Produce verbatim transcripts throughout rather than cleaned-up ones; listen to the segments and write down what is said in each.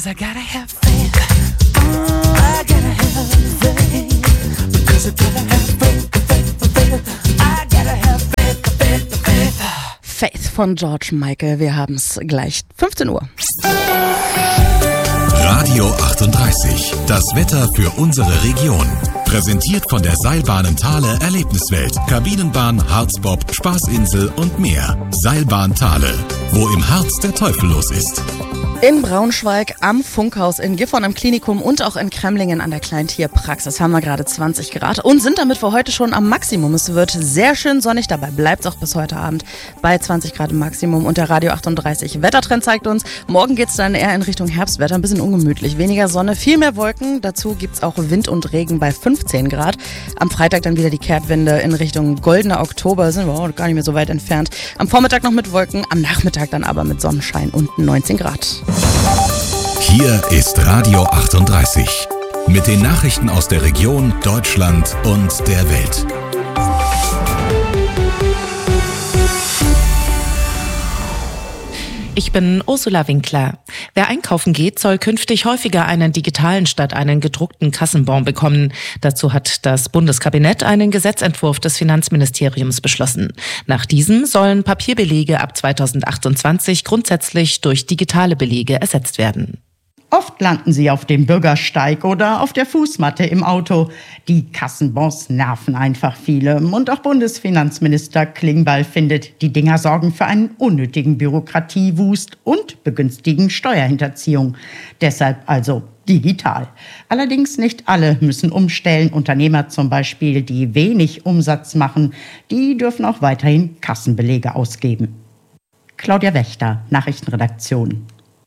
'cause I gotta have faith. Oh, I gotta have faith. Because I gotta have faith, faith, faith. I gotta have faith, faith, faith. Faith von George Michael. Wir haben's gleich. fünfzehn Uhr. Radio achtunddreißig. Das Wetter für unsere Region. Präsentiert von der Seilbahnen Thale Erlebniswelt. Kabinenbahn, Harzbob, Spaßinsel und mehr. Seilbahn Thale. Wo im Harz der Teufel los ist. In Braunschweig, am Funkhaus, in Gifhorn am Klinikum und auch in Kremlingen an der Kleintierpraxis haben wir gerade zwanzig Grad und sind damit für heute schon am Maximum. Es wird sehr schön sonnig, dabei bleibt es auch bis heute Abend bei zwanzig Grad im Maximum. Und der Radio achtunddreißig Wettertrend zeigt uns, morgen geht es dann eher in Richtung Herbstwetter, ein bisschen ungemütlich. Weniger Sonne, viel mehr Wolken, dazu gibt es auch Wind und Regen bei fünfzehn Grad. Am Freitag dann wieder die Kehrtwende in Richtung goldener Oktober, sind wir auch gar nicht mehr so weit entfernt. Am Vormittag noch mit Wolken, am Nachmittag dann aber mit Sonnenschein und neunzehn Grad. Hier ist Radio achtunddreißig mit den Nachrichten aus der Region, Deutschland und der Welt. Ich bin Ursula Winkler. Wer einkaufen geht, soll künftig häufiger einen digitalen statt einen gedruckten Kassenbon bekommen. Dazu hat das Bundeskabinett einen Gesetzentwurf des Finanzministeriums beschlossen. Nach diesem sollen Papierbelege ab zweitausendachtundzwanzig grundsätzlich durch digitale Belege ersetzt werden. Oft landen sie auf dem Bürgersteig oder auf der Fußmatte im Auto. Die Kassenbons nerven einfach viele. Und auch Bundesfinanzminister Klingbeil findet, die Dinger sorgen für einen unnötigen Bürokratiewust und begünstigen Steuerhinterziehung. Deshalb also digital. Allerdings nicht alle müssen umstellen. Unternehmer zum Beispiel, die wenig Umsatz machen, die dürfen auch weiterhin Kassenbelege ausgeben. Claudia Wächter, Nachrichtenredaktion.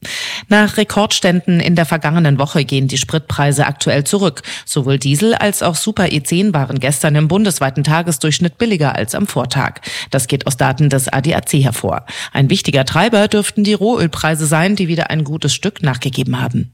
Nach Rekordständen in der vergangenen Woche gehen die Spritpreise aktuell zurück. Sowohl Diesel als auch Super E zehn waren gestern im bundesweiten Tagesdurchschnitt billiger als am Vortag. Das geht aus Daten des A D A C hervor. Ein wichtiger Treiber dürften die Rohölpreise sein, die wieder ein gutes Stück nachgegeben haben.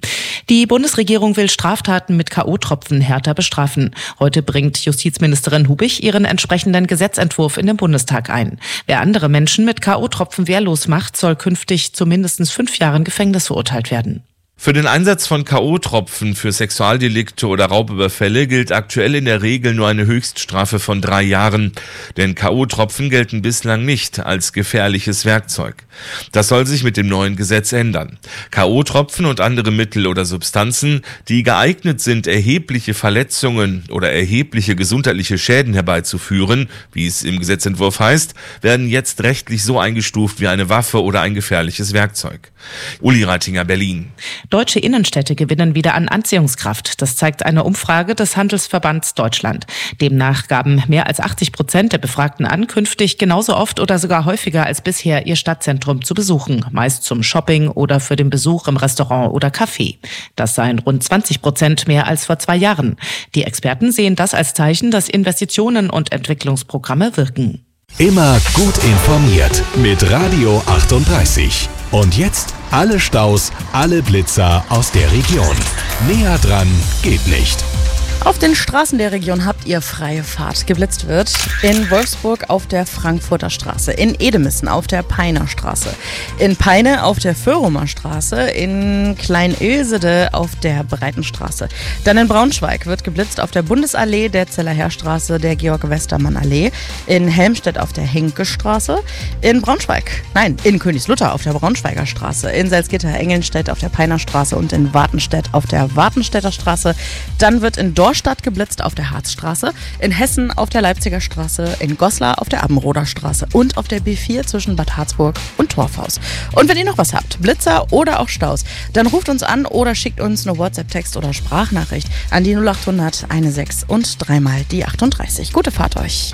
Die Bundesregierung will Straftaten mit K O-Tropfen härter bestrafen. Heute bringt Justizministerin Hubich ihren entsprechenden Gesetzentwurf in den Bundestag ein. Wer andere Menschen mit K O-Tropfen wehrlos macht, soll künftig zu mindestens fünf Jahren Gefängnis verurteilt werden. Für den Einsatz von K O-Tropfen für Sexualdelikte oder Raubüberfälle gilt aktuell in der Regel nur eine Höchststrafe von drei Jahren. Denn K O-Tropfen gelten bislang nicht als gefährliches Werkzeug. Das soll sich mit dem neuen Gesetz ändern. K O-Tropfen und andere Mittel oder Substanzen, die geeignet sind, erhebliche Verletzungen oder erhebliche gesundheitliche Schäden herbeizuführen, wie es im Gesetzentwurf heißt, werden jetzt rechtlich so eingestuft wie eine Waffe oder ein gefährliches Werkzeug. Uli Reitinger, Berlin. Deutsche Innenstädte gewinnen wieder an Anziehungskraft. Das zeigt eine Umfrage des Handelsverbands Deutschland. Demnach gaben mehr als achtzig Prozent der Befragten an, künftig genauso oft oder sogar häufiger als bisher ihr Stadtzentrum zu besuchen. Meist zum Shopping oder für den Besuch im Restaurant oder Café. Das seien rund zwanzig Prozent mehr als vor zwei Jahren. Die Experten sehen das als Zeichen, dass Investitionen und Entwicklungsprogramme wirken. Immer gut informiert mit Radio achtunddreißig. Und jetzt alle Staus, alle Blitzer aus der Region. Näher dran geht nicht. Auf den Straßen der Region habt ihr freie Fahrt. Geblitzt wird in Wolfsburg auf der Frankfurter Straße, in Edemissen auf der Peiner Straße, in Peine auf der Föhrumer Straße, in Klein-Ilsede auf der Breitenstraße. Dann in Braunschweig wird geblitzt auf der Bundesallee, der Zellerherstraße, der Georg-Westermann-Allee, in Helmstedt auf der Henke-Straße, in Braunschweig, nein, in Königslutter auf der Braunschweiger Straße, in Salzgitter-Engelnstedt auf der Peiner Straße und in Wartenstedt auf der Wartenstädter Straße. Dann wird in Dorstadt geblitzt auf der Harzstraße, in Hessen auf der Leipziger Straße, in Goslar auf der Abbenroder Straße und auf der B vier zwischen Bad Harzburg und Torfhaus. Und wenn ihr noch was habt, Blitzer oder auch Staus, dann ruft uns an oder schickt uns eine WhatsApp-Text oder Sprachnachricht an die null acht hundert sechzehn und dreimal die achtunddreißig. Gute Fahrt euch!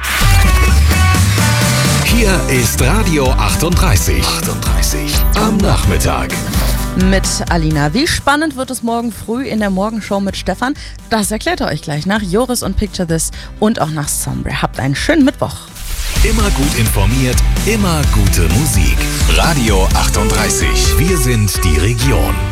Hier ist Radio achtunddreißig. achtunddreißig am Nachmittag. Mit Alina. Wie spannend wird es morgen früh in der Morgenshow mit Stefan? Das erklärt er euch gleich nach Joris und Picture This und auch nach Sombre. Habt einen schönen Mittwoch. Immer gut informiert, immer gute Musik. Radio achtunddreißig. Wir sind die Region.